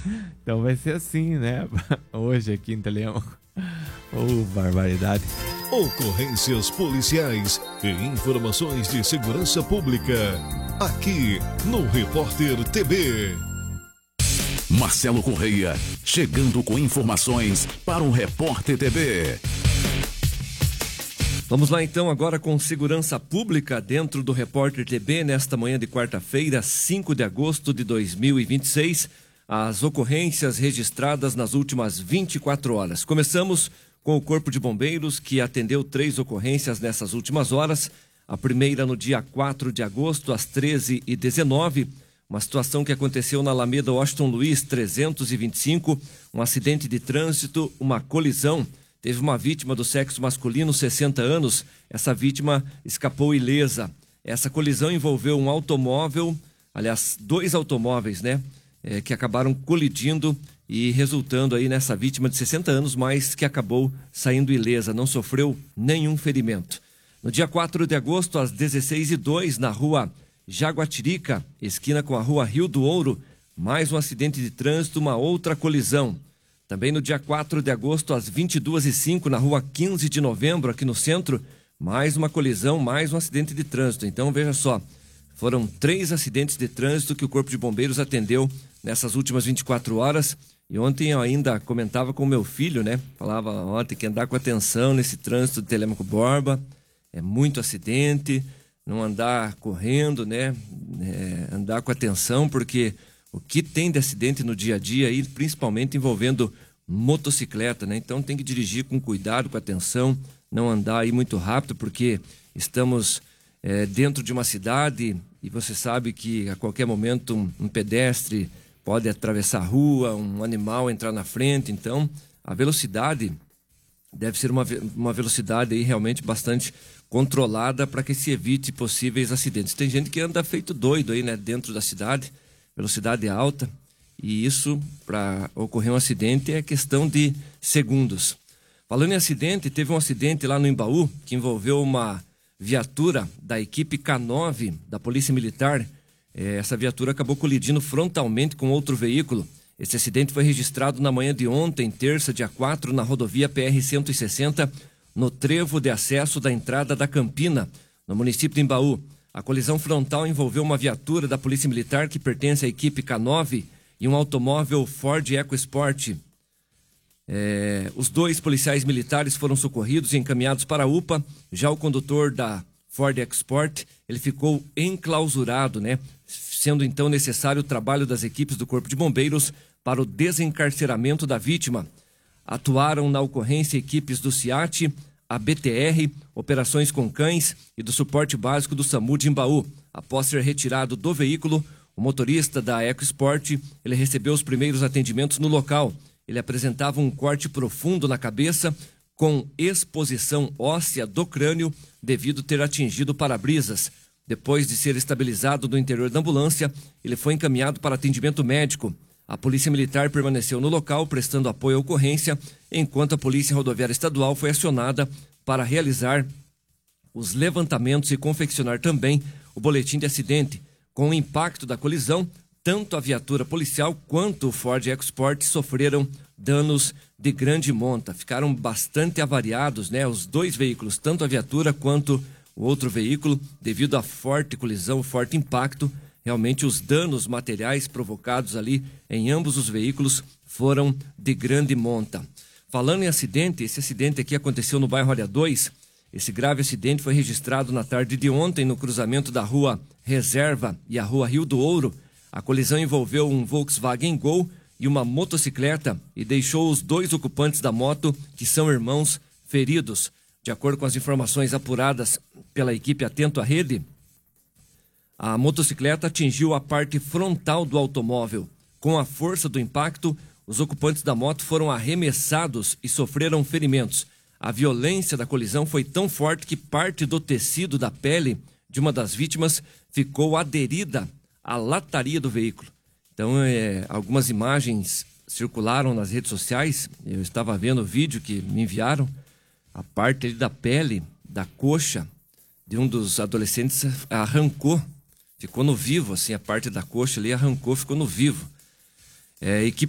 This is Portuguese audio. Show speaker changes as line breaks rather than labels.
Então vai ser assim, né? Hoje aqui em Telemaco. Barbaridade.
Ocorrências policiais e informações de segurança pública. Aqui no Repórter TB.
Marcelo Correia, chegando com informações para o Repórter TB.
Vamos lá então agora com segurança pública dentro do Repórter TB nesta manhã de quarta-feira, 5 de agosto de 2026. As ocorrências registradas nas últimas 24 horas. Começamos com o Corpo de Bombeiros, que atendeu 3 ocorrências nessas últimas horas. A primeira no dia 4 de agosto, às 13h19. Uma situação que aconteceu na Alameda Washington Luiz 325. Um acidente de trânsito, uma colisão. Teve uma vítima do sexo masculino, 60 anos. Essa vítima escapou ilesa. Essa colisão envolveu um automóvel, aliás, 2 automóveis, né? Que acabaram colidindo e resultando aí nessa vítima de 60 anos, mas que acabou saindo ilesa, não sofreu nenhum ferimento. No dia 4 de agosto, às 16h02, na rua Jaguatirica, esquina com a rua Rio do Ouro, mais um acidente de trânsito, uma outra colisão. Também no dia 4 de agosto, às 22h05, na rua 15 de novembro, aqui no centro, mais uma colisão, mais um acidente de trânsito. Então, veja só, foram 3 acidentes de trânsito que o Corpo de Bombeiros atendeu nessas últimas 24 horas. E ontem eu ainda comentava com o meu filho, né? Falava, ó, tem que andar com atenção nesse trânsito de Telemaco Borba. É muito acidente, não andar correndo, né? Andar com atenção, porque o que tem de acidente no dia a dia, aí, principalmente envolvendo motocicleta, né? Então tem que dirigir com cuidado, com atenção, não andar aí muito rápido, porque estamos dentro de uma cidade e você sabe que a qualquer momento um pedestre pode atravessar a rua, um animal entrar na frente. Então a velocidade deve ser uma velocidade aí realmente bastante controlada para que se evite possíveis acidentes. Tem gente que anda feito doido aí, né, dentro da cidade, velocidade alta, e isso, para ocorrer um acidente, é questão de segundos. Falando em acidente, teve um acidente lá no Imbaú, que envolveu uma viatura da equipe K9 da Polícia Militar. Essa viatura acabou colidindo frontalmente com outro veículo. Esse acidente foi registrado na manhã de ontem, terça, dia 4, na rodovia PR-160, no trevo de acesso da entrada da Campina, no município de Imbaú. A colisão frontal envolveu uma viatura da Polícia Militar que pertence à equipe K9 e um automóvel Ford EcoSport. Os 2 policiais militares foram socorridos e encaminhados para a UPA. Já o condutor da Ford EcoSport, ele ficou enclausurado, né? Sendo então necessário o trabalho das equipes do Corpo de Bombeiros para o desencarceramento da vítima. Atuaram na ocorrência equipes do CIAT, a BTR, operações com cães e do suporte básico do SAMU de Imbaú. Após ser retirado do veículo, o motorista da EcoSport, ele recebeu os primeiros atendimentos no local. Ele apresentava um corte profundo na cabeça com exposição óssea do crânio devido ter atingido o para-brisas. Depois de ser estabilizado no interior da ambulância, ele foi encaminhado para atendimento médico. A Polícia Militar permaneceu no local, prestando apoio à ocorrência, enquanto a Polícia Rodoviária Estadual foi acionada para realizar os levantamentos e confeccionar também o boletim de acidente. Com o impacto da colisão, tanto a viatura policial quanto o Ford EcoSport sofreram danos de grande monta. Ficaram bastante avariados, né? Os 2 veículos, tanto a viatura quanto o outro veículo, devido à forte colisão, forte impacto. Realmente os danos materiais provocados ali em ambos os veículos foram de grande monta. Falando em acidente, esse acidente aqui aconteceu no bairro Área 2. Esse grave acidente foi registrado na tarde de ontem no cruzamento da rua Reserva e a rua Rio do Ouro. A colisão envolveu um Volkswagen Gol e uma motocicleta e deixou os 2 ocupantes da moto, que são irmãos, feridos. De acordo com as informações apuradas pela equipe Atento à Rede, a motocicleta atingiu a parte frontal do automóvel. Com a força do impacto, os ocupantes da moto foram arremessados e sofreram ferimentos. A violência da colisão foi tão forte que parte do tecido da pele de uma das vítimas ficou aderida à lataria do veículo. Então, algumas imagens circularam nas redes sociais. Eu estava vendo o vídeo que me enviaram. A parte ali da pele, da coxa de um dos adolescentes arrancou. Ficou no vivo, assim, a parte da coxa ali arrancou, ficou no vivo. Equipe